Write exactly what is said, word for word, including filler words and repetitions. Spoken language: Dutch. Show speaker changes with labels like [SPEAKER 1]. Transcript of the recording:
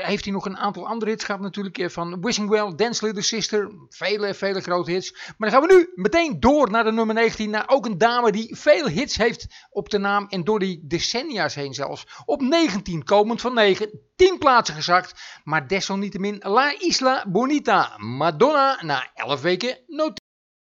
[SPEAKER 1] heeft hij nog een aantal andere hits gehad natuurlijk. Uh, van Wishing Well, Dance Little Sister. Vele, vele grote hits. Maar dan gaan we nu meteen door naar de nummer negentien. Naar ook een dame die veel hits heeft op de naam. En door die decennia's heen zelfs. Op negentien, komend van negen. tien plaatsen gezakt. Maar desalniettemin La Isla Bonita. Madonna na elf weken notitie.